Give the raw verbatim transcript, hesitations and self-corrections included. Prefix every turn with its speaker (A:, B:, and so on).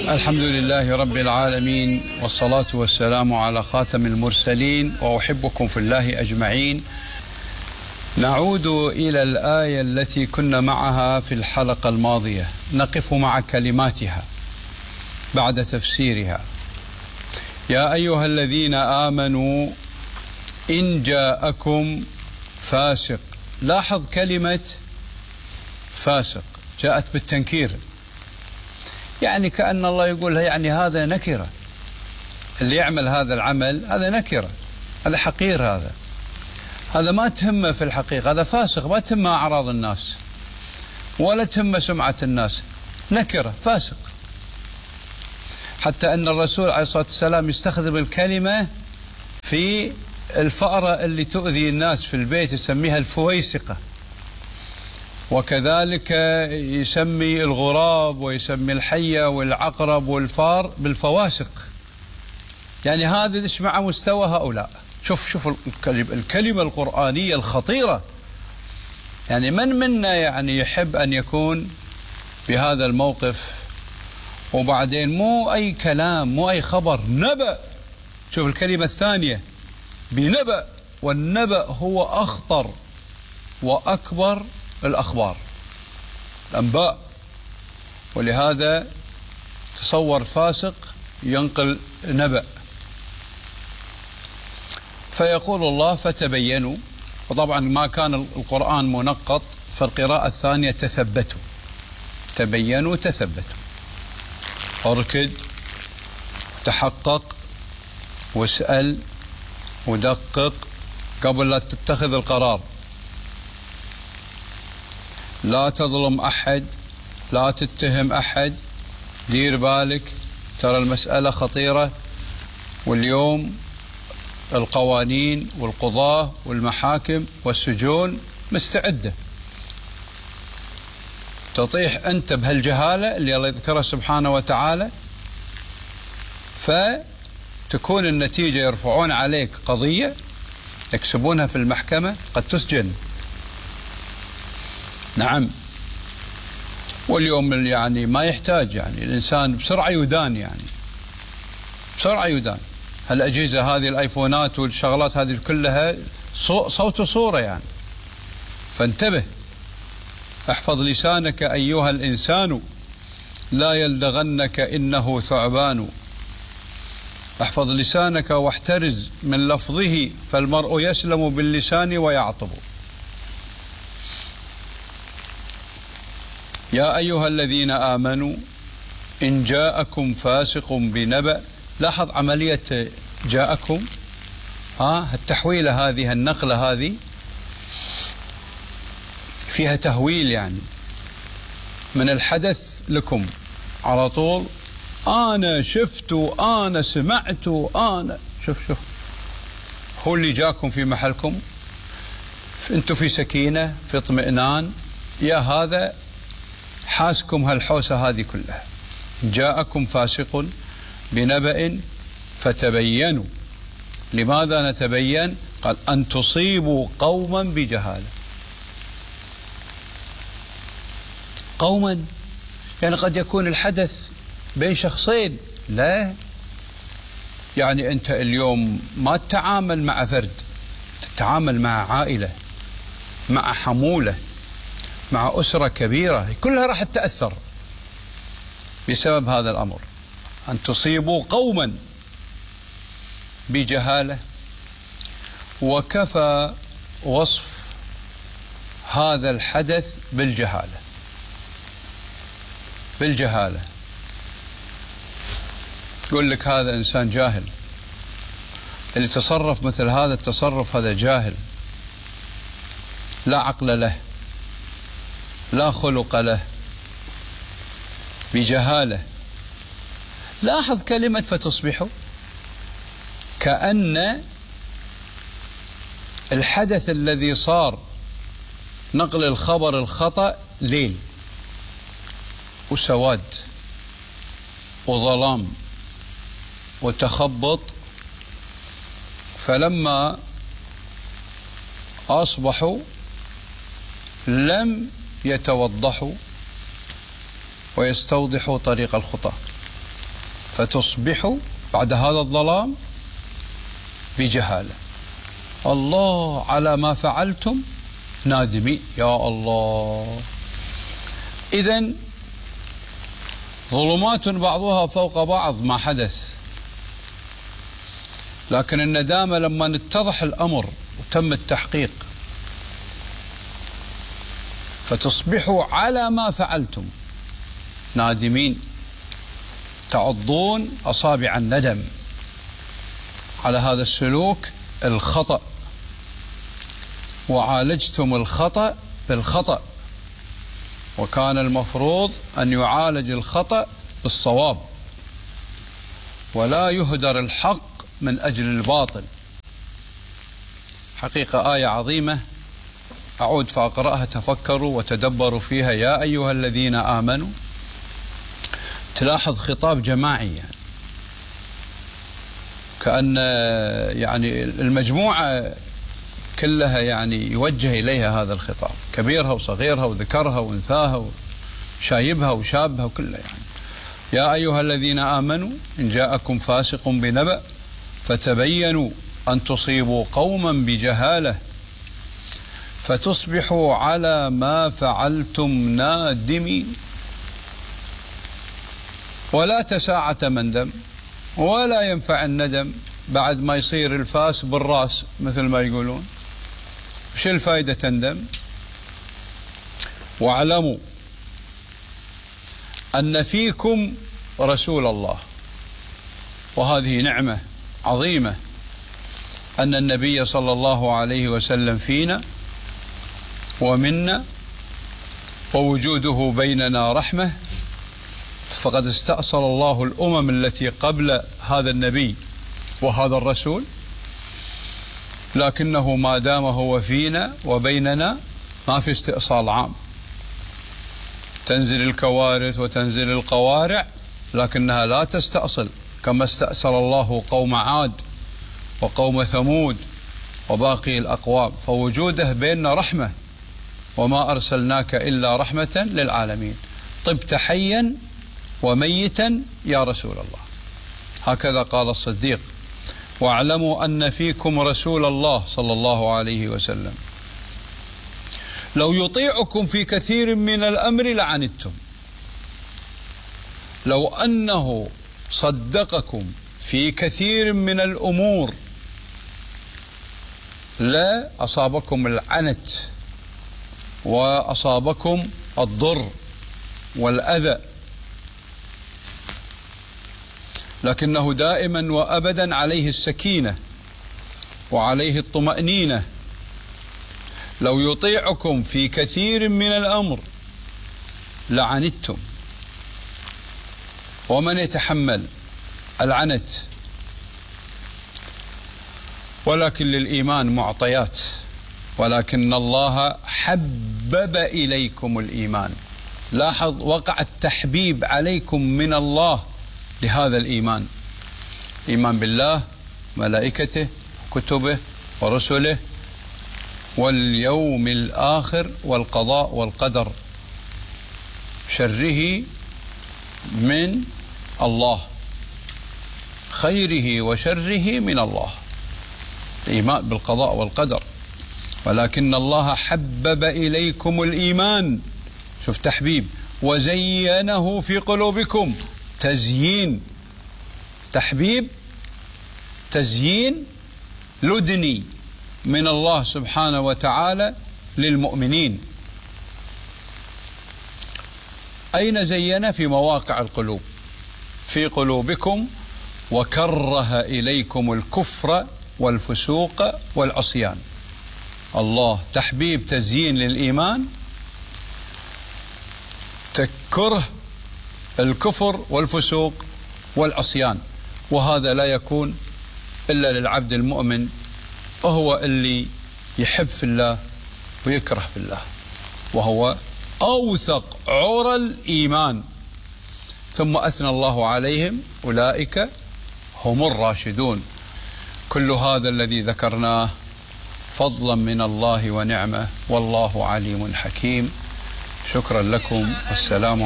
A: الحمد لله رب العالمين، والصلاة والسلام على خاتم المرسلين، وأحبكم في الله أجمعين. نعود إلى الآية التي كنا معها في الحلقة الماضية، نقف مع كلماتها بعد تفسيرها. يا أيها الذين آمنوا إن جاءكم فاسق. لاحظ كلمة فاسق جاءت بالتنكير، يعني كأن الله يقول يعني هذا نكرة، اللي يعمل هذا العمل هذا نكرة، هذا حقير، هذا هذا ما تهمه في الحقيقة، هذا فاسق، ما تهمه أعراض الناس ولا تهمه سمعة الناس، نكرة فاسق. حتى أن الرسول عليه الصلاة والسلام يستخدم الكلمة في الفأرة اللي تؤذي الناس في البيت، يسميها الفويسقة، وكذلك يسمي الغراب ويسمي الحية والعقرب والفار بالفواسق. يعني هذا ايش مع مستوى هؤلاء. شوف شوف الكلمة القرآنية الخطيرة. يعني من منا يعني يحب أن يكون بهذا الموقف؟ وبعدين مو أي كلام، مو أي خبر، نبأ. شوف الكلمة الثانية بنبأ، والنبأ هو أخطر وأكبر الأخبار، الأنباء. ولهذا تصور فاسق ينقل نبأ. فيقول الله فتبينوا، وطبعا ما كان القرآن منقط، فالقراءة الثانية تثبتوا، تبينوا تثبتوا، اركد، تحقق، واسأل ودقق قبل لا تتخذ القرار. لا تظلم أحد، لا تتهم أحد، دير بالك، ترى المسألة خطيرة. واليوم القوانين والقضاة والمحاكم والسجون مستعدة. تطيح أنت بهالجهالة اللي الله يذكرها سبحانه وتعالى، فتكون النتيجة يرفعون عليك قضية يكسبونها في المحكمة، قد تسجن. نعم. واليوم يعني ما يحتاج، يعني الإنسان بسرعة يدان، يعني بسرعة يدان. هالأجهزة هذه، الآيفونات والشغلات هذه كلها صوت وصورة يعني. فانتبه، احفظ لسانك أيها الإنسان، لا يلدغنك إنه ثعبان. احفظ لسانك واحترز من لفظه، فالمرء يسلم باللسان ويعطب. يا أيها الذين آمنوا إن جاءكم فاسق بنبأ. لاحظ عملية جاءكم، ها التحويلة هذه، النقلة هذه فيها تهويل، يعني من الحدث لكم على طول. أنا شفت، أنا سمعت، أنا شوف شوف هو اللي جاكم في محلكم، أنتم في سكينة، في اطمئنان. يا هذا حاسكم هالحوسة هذه كلها. جاءكم فاسق بنبأ فتبينوا. لماذا نتبين؟ قال أن تصيبوا قوما بجهالة. قوما يعني قد يكون الحدث بين شخصين، لا، يعني أنت اليوم ما تتعامل مع فرد، تتعامل مع عائلة، مع حمولة، مع أسرة كبيرة، كلها راح تتأثر بسبب هذا الأمر. أن تصيبوا قوما بجهالة. وكفى وصف هذا الحدث بالجهالة، بالجهالة. يقول لك هذا إنسان جاهل، اللي تصرف مثل هذا التصرف هذا جاهل، لا عقل له، لا خلق له، بجهالة. لاحظ كلمة فتصبحوا، كأن الحدث الذي صار، نقل الخبر الخطأ، ليل وسواد وظلام وتخبط. فلما أصبحوا لم يتوضحوا ويستوضحوا طريق الخطى. فتصبحوا بعد هذا الظلام بجهالة. الله على ما فعلتم نادمين. يا الله. إذن ظلمات بعضها فوق بعض ما حدث، لكن الندامة لما اتضح الأمر وتم التحقيق. فتصبحوا على ما فعلتم نادمين، تعضون أصابع الندم على هذا السلوك الخطأ، وعالجتم الخطأ بالخطأ، وكان المفروض أن يعالج الخطأ بالصواب، ولا يهدر الحق من أجل الباطل. حقيقة آية عظيمة، أعود فأقرأها، تفكروا وتدبروا فيها يا أيها الذين آمنوا. تلاحظ خطاب جماعي، يعني كأن يعني المجموعة كلها يعني يوجه إليها هذا الخطاب، كبيرها وصغيرها وذكرها وانثاها وشايبها وشابها وكلها. يعني يا أيها الذين آمنوا إن جاءكم فاسق بنبأ فتبينوا أن تصيبوا قوما بجهالة فتصبحوا على ما فعلتم نادمين. ولا تساعة مندم، ولا ينفع الندم بعد ما يصير الفاس بالراس مثل ما يقولون. وش الفائدة تندم؟ واعلموا أن فيكم رسول الله. وهذه نعمة عظيمة أن النبي صلى الله عليه وسلم فينا ومنا، ووجوده بيننا رحمة. فقد استأصل الله الأمم التي قبل هذا النبي وهذا الرسول، لكنه ما دام هو فينا وبيننا ما في استئصال عام. تنزل الكوارث وتنزل القوارع لكنها لا تستأصل، كما استأصل الله قوم عاد وقوم ثمود وباقي الأقوام. فوجوده بيننا رحمة، وما أرسلناك إلا رحمة للعالمين. طبت حيا وميتا يا رسول الله، هكذا قال الصديق. واعلموا أن فيكم رسول الله صلى الله عليه وسلم لو يطيعكم في كثير من الأمر لعنتم. لو أنه صدقكم في كثير من الأمور لا أصابكم العنت وأصابكم الضر والأذى، لكنه دائما وأبدا عليه السكينة وعليه الطمأنينة. لو يطيعكم في كثير من الأمر لعنتم. ومن يتحمل العنت؟ ولكن للإيمان معطيات، ولكن الله حبب إليكم الإيمان. لاحظ، وقع التحبيب عليكم من الله لهذا الإيمان، إيمان بالله ملائكته كتبه ورسله واليوم الآخر والقضاء والقدر، شره من الله خيره وشره من الله، الإيمان بالقضاء والقدر. ولكن الله حبب إليكم الإيمان، شوف تحبيب، وزينه في قلوبكم، تزيين، تحبيب، تزيين لدني من الله سبحانه وتعالى للمؤمنين. أين زين؟ في مواقع القلوب، في قلوبكم، وكره إليكم الكفر والفسوق والعصيان. الله تحبيب، تزيين للإيمان، تكره الكفر والفسوق والعصيان. وهذا لا يكون إلا للعبد المؤمن، وهو اللي يحب في الله ويكره في الله، وهو أوثق عرى الإيمان. ثم أثنى الله عليهم أولئك هم الراشدون. كل هذا الذي ذكرناه فضلا من الله ونعمة، والله عليم حكيم. شكرا لكم، والسلام